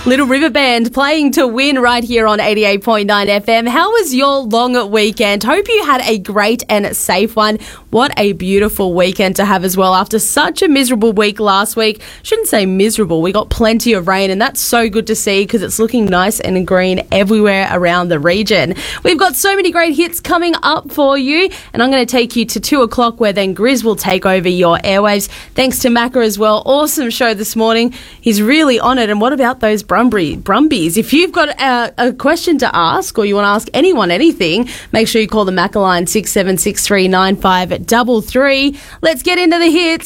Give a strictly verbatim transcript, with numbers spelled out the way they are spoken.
Little River Band playing to win right here on eighty-eight point nine F M. How was your long weekend? Hope you had a great and safe one. What a beautiful weekend to have as well after such a miserable week last week. Shouldn't say miserable. We got plenty of rain and that's so good to see because it's looking nice and green everywhere around the region. We've got so many great hits coming up for you and I'm going to take you to two o'clock where then Grizz will take over your airwaves. Thanks to Macca as well. Awesome show this morning. He's really on it. And what about those Brumby, Brumbies? If you've got a, a question to ask or you want to ask anyone anything, make sure you call the Macca line six seven six three nine five three three. Let's get into the hits.